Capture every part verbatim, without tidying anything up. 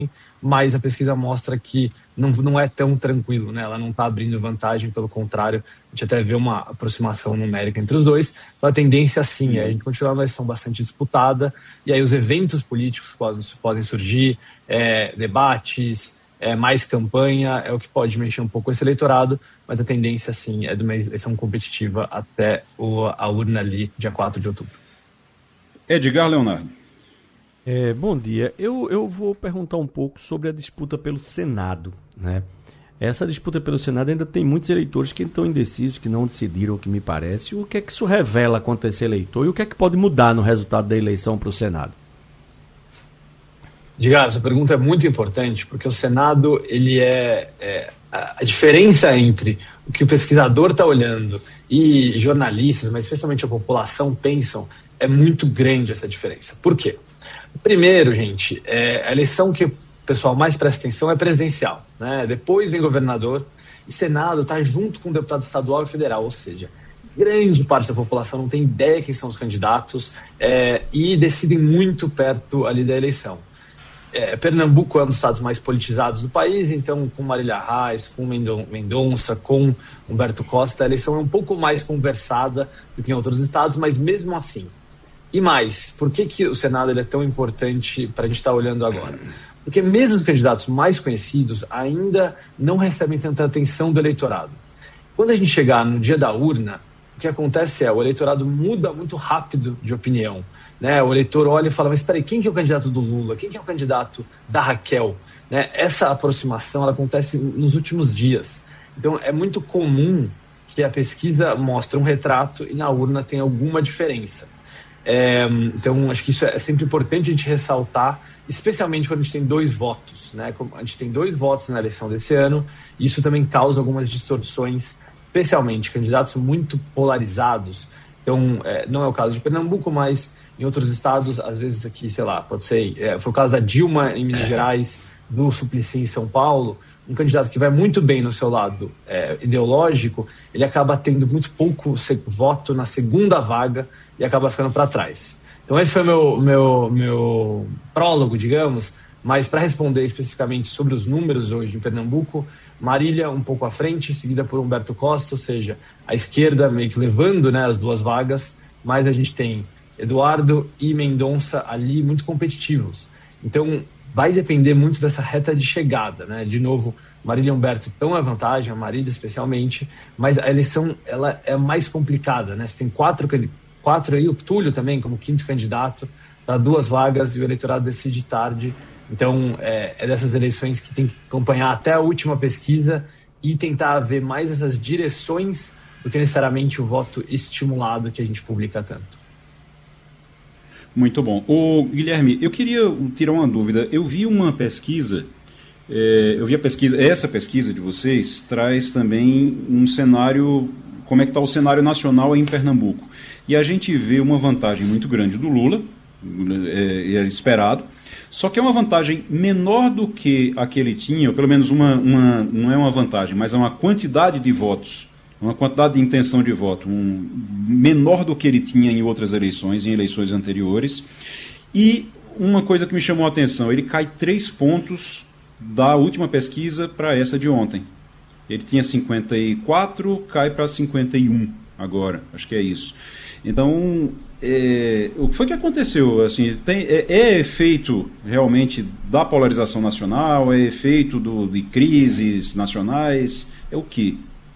mas a pesquisa mostra que não, não é tão tranquilo, né? Ela não está abrindo vantagem, pelo contrário, a gente até vê uma aproximação numérica entre os dois. Então a tendência, sim, é a gente continuar uma eleição bastante disputada, e aí os eventos políticos podem, podem surgir, é, debates, é, mais campanha, é o que pode mexer um pouco com esse eleitorado, mas a tendência, sim, é de uma eleição competitiva até o, a urna ali, dia quatro de outubro. Edgar Leonardo. É, bom dia. Eu, eu vou perguntar um pouco sobre a disputa pelo Senado, né? Essa disputa pelo Senado ainda tem muitos eleitores que estão indecisos, que não decidiram, o que me parece. O que é que isso revela quanto a esse eleitor e o que é que pode mudar no resultado da eleição para o Senado? Edgar, essa pergunta é muito importante, porque o Senado, ele é, é a, a diferença entre o que o pesquisador está olhando e jornalistas, mas especialmente a população, pensam, é muito grande essa diferença. Por quê? Primeiro, gente, é, a eleição que o pessoal mais presta atenção é presidencial, né? Depois vem governador e Senado está junto com o deputado estadual e federal, ou seja, grande parte da população não tem ideia quem são os candidatos, é, e decidem muito perto ali da eleição. É, Pernambuco é um dos estados mais politizados do país, então com Marília Reis, com Mendonça, com Humberto Costa, a eleição é um pouco mais conversada do que em outros estados, mas mesmo assim. E mais, por que, que o Senado ele é tão importante para a gente estar olhando agora? Porque mesmo os candidatos mais conhecidos ainda não recebem tanta atenção do eleitorado. Quando a gente chegar no dia da urna, o que acontece é o eleitorado muda muito rápido de opinião, né? O eleitor olha e fala, mas espera aí, quem que é o candidato do Lula? Quem que é o candidato da Raquel? Né? Essa aproximação ela acontece nos últimos dias. Então é muito comum que a pesquisa mostre um retrato e na urna tem alguma diferença. É, então acho que isso é sempre importante a gente ressaltar, especialmente quando a gente tem dois votos, né? A gente tem dois votos na eleição desse ano, e isso também causa algumas distorções, especialmente candidatos muito polarizados. Então é, não é o caso de Pernambuco, mas em outros estados, às vezes aqui, sei lá, pode ser, é, foi o caso da Dilma em Minas Gerais, do Suplicy em São Paulo. Um candidato que vai muito bem no seu lado é, ideológico, ele acaba tendo muito pouco voto na segunda vaga e acaba ficando para trás. Então esse foi o meu, meu, meu prólogo, digamos, mas para responder especificamente sobre os números hoje em Pernambuco, Marília um pouco à frente, seguida por Humberto Costa, ou seja, a esquerda meio que levando, né, as duas vagas, mas a gente tem Eduardo e Mendonça ali muito competitivos. Então vai depender muito dessa reta de chegada, né? De novo, Marília e Humberto estão à vantagem, a Marília especialmente, mas a eleição ela é mais complicada, né? Você tem quatro, quatro aí, o Túlio também como quinto candidato, para duas vagas e o eleitorado decide tarde. Então é, é dessas eleições que tem que acompanhar até a última pesquisa e tentar ver mais essas direções do que necessariamente o voto estimulado que a gente publica tanto. Muito bom. Ô, Guilherme, eu queria tirar uma dúvida. Eu vi uma pesquisa, é, eu vi a pesquisa, essa pesquisa de vocês traz também um cenário, como é que está o cenário nacional em Pernambuco. E a gente vê uma vantagem muito grande do Lula, é, é esperado, só que é uma vantagem menor do que a que ele tinha, ou pelo menos uma, uma, não é uma vantagem, mas é uma quantidade de votos, uma quantidade de intenção de voto um, menor do que ele tinha em outras eleições, em eleições anteriores. E uma coisa que me chamou a atenção, ele cai três pontos da última pesquisa para essa de ontem. Ele tinha cinquenta e quatro, cai para cinquenta e um agora, acho que é isso. Então, é, o que foi que aconteceu? Assim, tem, é, é efeito realmente da polarização nacional, é efeito do, de crises nacionais, é o quê?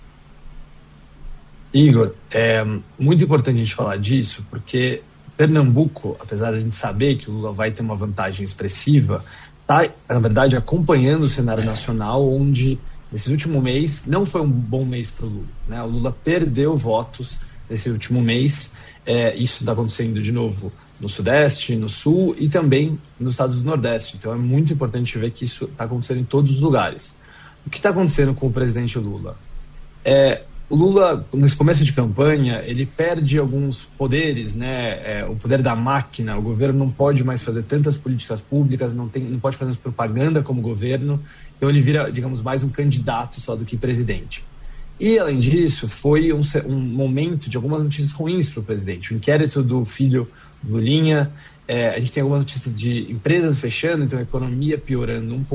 Igor, é muito importante a gente falar disso, porque Pernambuco, apesar de a gente saber que o Lula vai ter uma vantagem expressiva, está, na verdade, acompanhando o cenário nacional, onde, nesse último mês, não foi um bom mês para o Lula, né? O Lula perdeu votos nesse último mês, é, isso está acontecendo de novo no Sudeste, no Sul e também nos estados do Nordeste. Então é muito importante ver que isso está acontecendo em todos os lugares. O que está acontecendo com o presidente Lula? É... O Lula, nesse começo de campanha, ele perde alguns poderes, né? É, o poder da máquina, o governo não pode mais fazer tantas políticas públicas, não, tem, não pode fazer propaganda como governo, então ele vira, digamos, mais um candidato só do que presidente. E, além disso, foi um, um momento de algumas notícias ruins para o presidente. O inquérito do filho do Lulinha, é, a gente tem algumas notícias de empresas fechando, então a economia piorando um pouco.